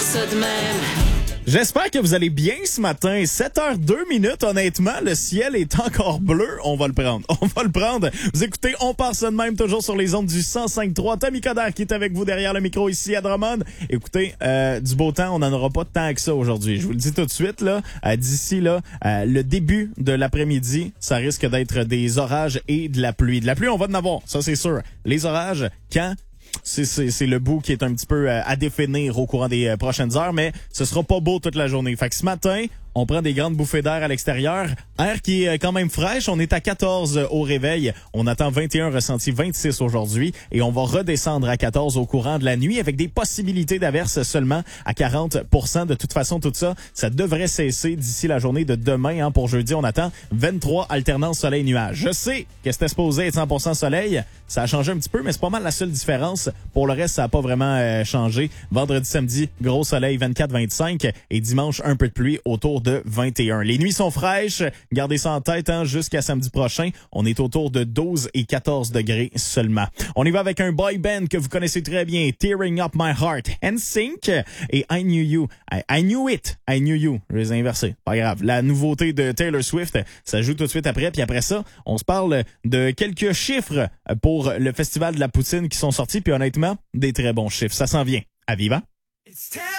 ça de même. J'espère que vous allez bien ce matin. 7h02, honnêtement, le ciel est encore bleu. On va le prendre. Vous écoutez, on part ça de même, toujours sur les ondes du 105.3. Tommy Coderre qui est avec vous derrière le micro ici à Drummond. Écoutez, du beau temps, on n'en aura pas tant que ça aujourd'hui. Je vous le dis tout de suite, là, d'ici là, le début de l'après-midi, ça risque d'être des orages et de la pluie. De la pluie, on va en avoir, ça c'est sûr. Les orages, quand? C'est le bout qui est un petit peu à définir au courant des prochaines heures, mais ce sera pas beau toute la journée. Fait que ce matin, on prend des grandes bouffées d'air à l'extérieur. Air qui est quand même fraîche. On est à 14 au réveil. On attend 21, ressenti 26 aujourd'hui. Et on va redescendre à 14 au courant de la nuit avec des possibilités d'averses seulement à 40%. De toute façon, tout ça, ça devrait cesser d'ici la journée de demain. Pour jeudi, on attend 23 alternances soleil-nuage. Je sais que c'était supposé être 100% soleil. Ça a changé un petit peu, mais c'est pas mal la seule différence. Pour le reste, ça a pas vraiment changé. Vendredi, samedi, gros soleil 24-25 et dimanche, un peu de pluie autour de 21. Les nuits sont fraîches. Gardez ça en tête jusqu'à samedi prochain. On est autour de 12 et 14 degrés seulement. On y va avec un boy band que vous connaissez très bien. Tearing Up My Heart. NSYNC et I Knew You. I Knew It. I Knew You. Je les ai inversés. Pas grave. La nouveauté de Taylor Swift, ça joue tout de suite après. Puis après ça, on se parle de quelques chiffres pour le Festival de la Poutine qui sont sortis. Puis honnêtement, des très bons chiffres. Ça s'en vient. À Viva!